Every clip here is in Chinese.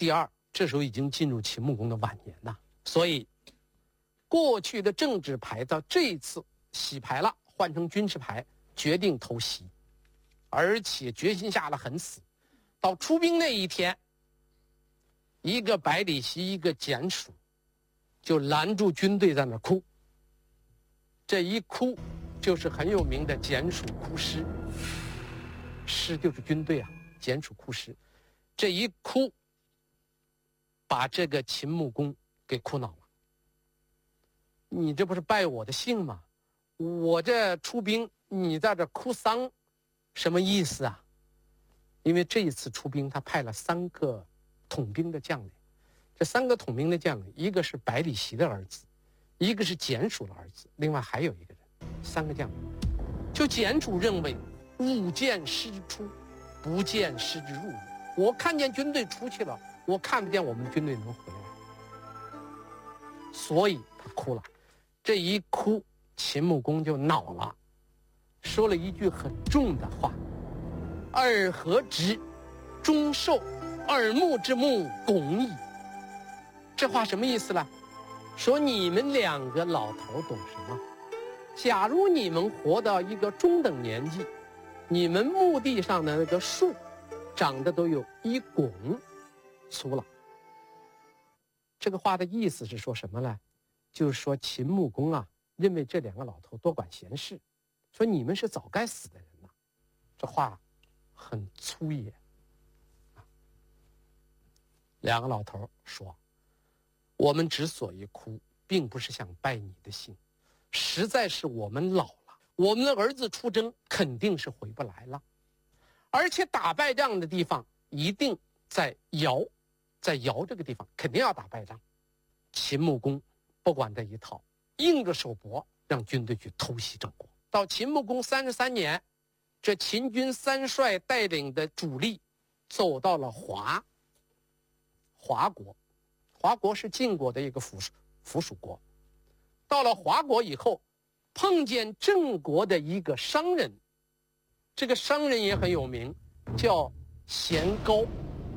第二，这时候已经进入秦穆公的晚年了，所以过去的政治牌到这一次洗牌了，换成军事牌，决定偷袭，而且决心下得很死。到出兵那一天，一个百里奚，一个简属，就拦住军队在那哭。这一哭，就是很有名的简属哭师，师就是军队啊，简属哭师。这一哭，把这个秦穆公给哭恼了。你这不是败我的兴吗？我这出兵，你在这哭丧，什么意思啊？因为这一次出兵，他派了3个统兵的将领。这3个统兵的将领，一个是百里奚的儿子，一个是简属的儿子，另外还有一个人，3个将领。就简属认为，勿见师之出，不见师之入。我看见军队出去了，我看不见我们军队能回来，所以他哭了。这一哭，秦穆公就恼了，说了一句很重的话：“尔何直，终寿，耳目之目，拱矣。”这话什么意思呢？说你们2个老头懂什么？假如你们活到一个中等年纪，你们墓地上的那个树长得都有1拱粗了。这个话的意思是说什么呢？就是说秦穆公啊，认为这2个老头多管闲事，说你们是早该死的人呐。这话很粗野。2个老头说，我们之所以哭，并不是想败你的兴，实在是我们老了，我们的儿子出征肯定是回不来了，而且打败仗的地方一定在尧，在尧这个地方肯定要打败仗。秦穆公不管这一套，硬着手脖让军队去偷袭郑国。到秦穆公33年，这秦军3帅带领的主力走到了华国。华国是晋国的一个附属国。到了华国以后，碰见郑国的一个商人，这个商人也很有名，叫咸高。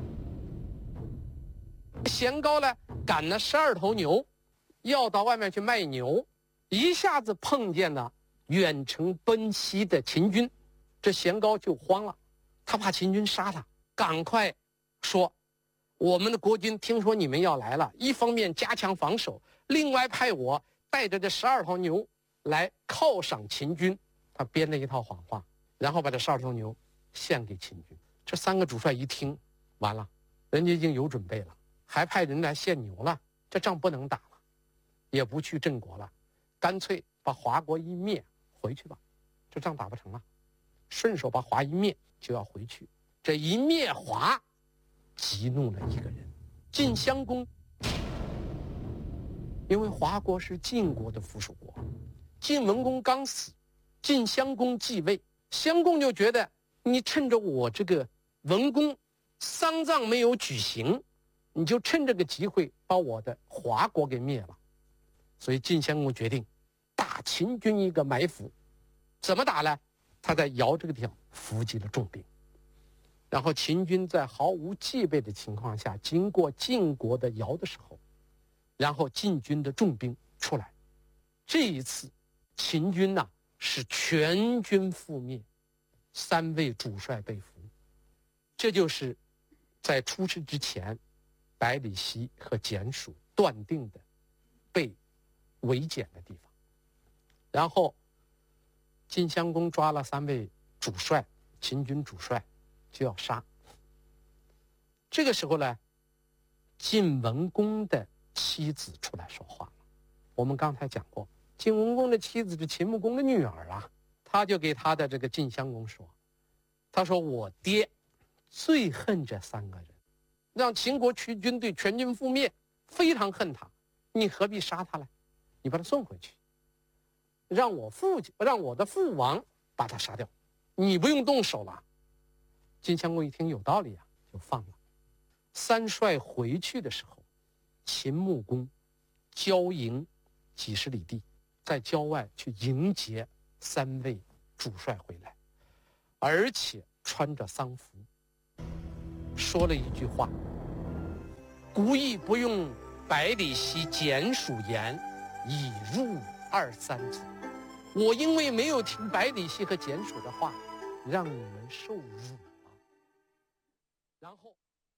咸高呢，赶了12头牛，要到外面去卖牛，一下子碰见了远程奔袭的秦军，这咸高就慌了，他怕秦军杀他，赶快说，我们的国军听说你们要来了，一方面加强防守，另外派我带着这12头牛来犒赏秦军。他编了一套谎话，然后把这12头牛献给秦军。这3个主帅一听，完了，人家已经有准备了，还派人来献牛了，这仗不能打了，也不去郑国了，干脆把华国一灭，回去吧，这仗打不成了，顺手把华一灭，就要回去。这一灭华，激怒了一个人，晋襄公。因为华国是晋国的附属国，晋文公刚死，晋襄公继位，襄公就觉得你趁着我这个文公丧葬没有举行，你就趁这个机会把我的华国给灭了。所以晋襄公决定打秦军一个埋伏。怎么打呢？他在尧这个地方伏击了重兵，然后秦军在毫无戒备的情况下经过晋国的尧的时候，然后晋军的重兵出来。这一次秦军呐，是全军覆灭，3位主帅被俘。这就是在出事之前百里奚和简属断定的被围歼的地方。然后晋襄公抓了3位主帅，秦军主帅就要杀。这个时候呢，晋文公的妻子出来说话了。我们刚才讲过，晋文公的妻子是秦穆公的女儿啊，他就给他的这个晋襄公说，他说我爹最恨这3个人，让秦国军队全军覆灭，非常恨他，你何必杀他呢？你把他送回去，让我的父王把他杀掉，你不用动手了。晋襄公一听有道理啊，就放了。3帅回去的时候，秦穆公郊迎几十里地，在郊外去迎接3位主帅回来，而且穿着丧服，说了一句话： 故意不用百里奚简属言，以入二三族。我因为没有听百里奚和简属的话，让你们受辱了。然后，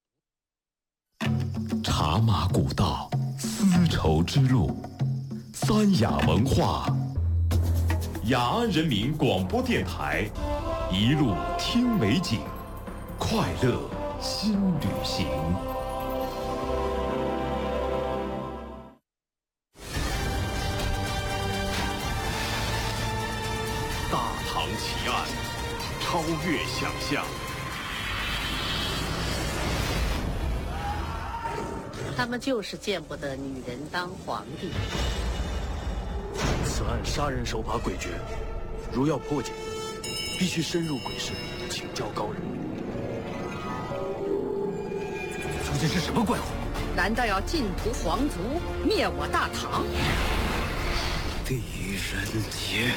茶马古道，丝绸之路，三雅文化，雅安人民广播电台，一路听美景，快乐新旅行。大唐奇案，超越想象。 他们就是见不得女人当皇帝。 此案杀人手法诡谲，如要破解，必须深入鬼市，请教高人。究竟是什么怪物？ 难道要尽屠皇族，灭我大唐？ 狄仁杰。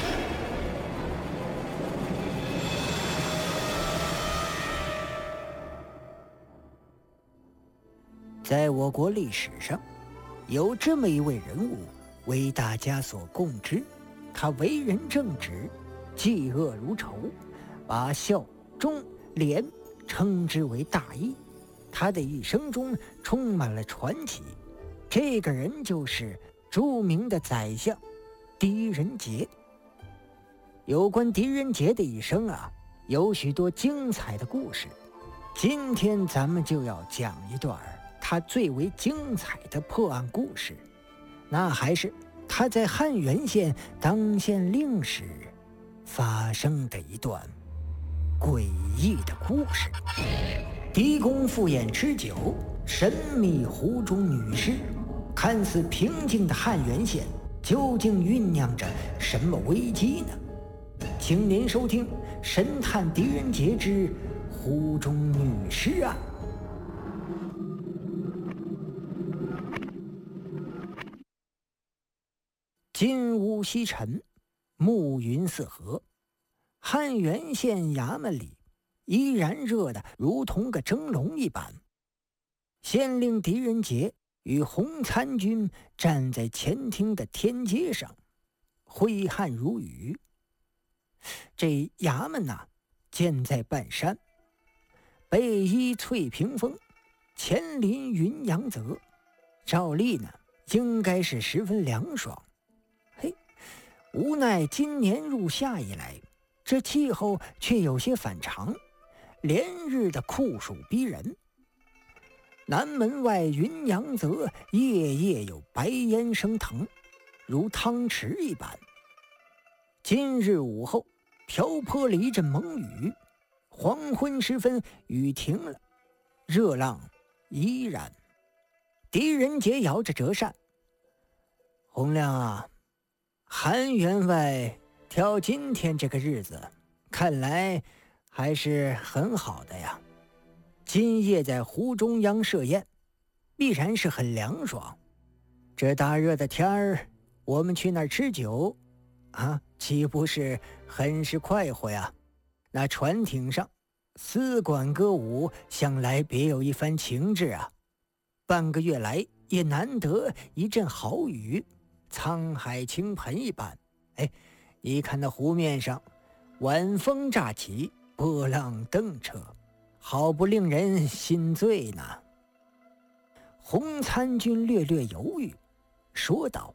在我国历史上，有这么一位人物为大家所共知。他为人正直，嫉恶如仇，把孝、忠、廉称之为大义。他的一生中充满了传奇。这个人就是著名的宰相狄仁杰。有关狄仁杰的一生啊，有许多精彩的故事。今天咱们就要讲一段他最为精彩的破案故事，那还是他在汉源县当县令时发生的一段诡异的故事。狄公赴宴吃酒，神秘湖中女尸。看似平静的汉源县，究竟酝酿着什么危机呢？请您收听《神探狄仁杰之湖中女尸案》。金乌西沉，暮云四合，汉源县衙门里依然热得如同个蒸笼一般。县令狄仁杰与洪参军站在前厅的天阶上，挥汗如雨。这衙门呐，建在半山，背依翠屏峰，前临云阳泽，照例呢应该是十分凉爽。无奈今年入夏以来，这气候却有些反常，连日的酷暑逼人。南门外云阳泽夜夜有白烟升腾，如汤池一般。今日午后瓢泼了一阵猛雨，黄昏时分雨停了，热浪依然。狄仁杰摇着折扇：“洪亮啊，韩员外挑今天这个日子，看来还是很好的呀。今夜在湖中央设宴，必然是很凉爽。这大热的天儿，我们去那儿吃酒啊，岂不是很是快活呀？那船艇上丝管歌舞，想来别有一番情致啊。半个月来也难得一阵好雨，沧海倾盆一般。你看那湖面上晚风乍起，波浪蹬车，好不令人心醉呢。”洪参军略略犹豫，说道：“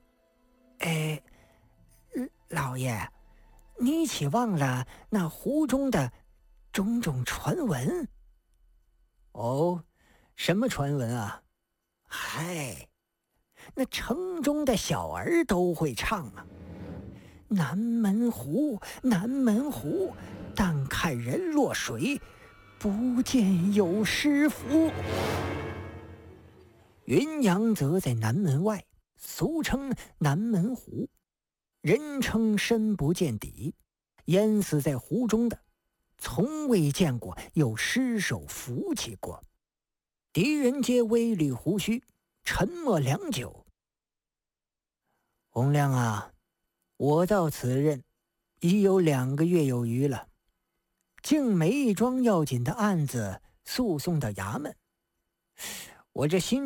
老爷，你岂忘了那湖中的种种传闻？”“哦，什么传闻啊？”“嗨，那城中的小儿都会唱啊。南门湖，南门湖，但看人落水，不见有尸浮。”云阳泽在南门外，俗称南门湖，人称深不见底，淹死在湖中的，从未见过有尸首浮起过。狄仁杰微捋胡须，沉默良久。“洪亮啊，我到此任已有2个月有余了，竟没一桩要紧的案子诉讼到衙门，我这心